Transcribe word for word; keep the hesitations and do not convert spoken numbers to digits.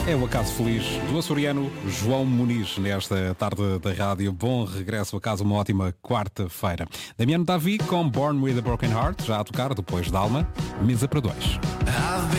É o acaso feliz do açoriano João Muniz nesta tarde da rádio. Bom regresso a casa, uma ótima quarta-feira. Damiano Davi com Born with a Broken Heart, já a tocar depois da Alma, mesa para dois.